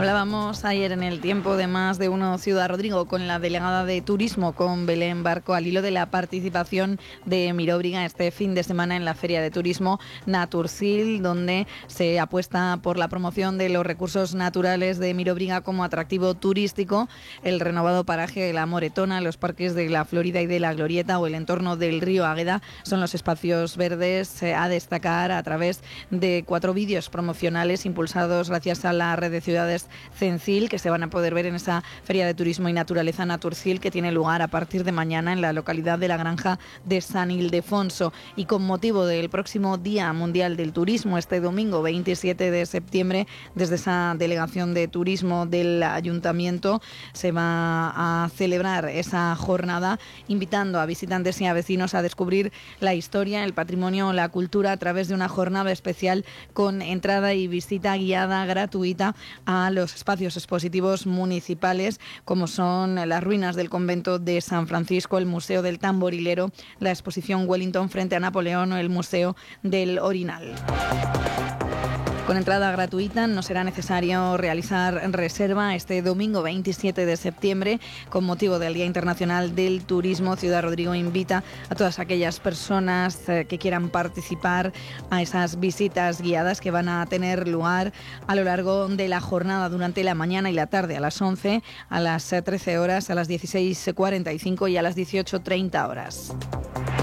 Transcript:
Hablábamos ayer en el tiempo de Más de Uno Ciudad Rodrigo con la delegada de Turismo, con Belén Barco, al hilo de la participación de Miróbriga este fin de semana en la Feria de Turismo Naturcil, donde se apuesta por la promoción de los recursos naturales de Miróbriga como atractivo turístico, el renovado paraje de la Moretona, los parques de la Florida y de la Glorieta o el entorno del río Águeda son los espacios verdes a destacar a través de 4 vídeos promocionales impulsados gracias a la red de ciudades Cencil, que se van a poder ver en esa Feria de Turismo y Naturaleza Naturcil, que tiene lugar a partir de mañana en la localidad de la Granja de San Ildefonso. Y con motivo del próximo Día Mundial del Turismo, este domingo 27 de septiembre, desde esa Delegación de Turismo del Ayuntamiento se va a celebrar esa jornada, invitando a visitantes y a vecinos a descubrir la historia, el patrimonio, la cultura a través de una jornada especial con entrada y visita guiada gratuita a los espacios expositivos municipales, como son las ruinas del convento de San Francisco, el Museo del Tamborilero, la exposición Wellington frente a Napoleón o el Museo del Orinal. Con entrada gratuita, no será necesario realizar reserva este domingo 27 de septiembre. Con motivo del Día Internacional del Turismo, Ciudad Rodrigo invita a todas aquellas personas que quieran participar a esas visitas guiadas que van a tener lugar a lo largo de la jornada durante la mañana y la tarde, a las 11, a las 13 horas, a las 16:45 y a las 18:30 horas.